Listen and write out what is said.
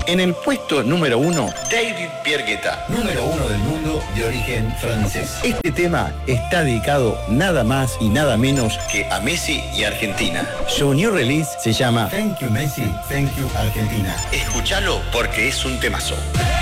En el puesto número 1, David Piergueta, número 1 del mundo de origen francés. Este tema está dedicado nada más y nada menos que a Messi y Argentina. Su new release se llama Thank you Messi, thank you Argentina. Escúchalo porque es un temazo.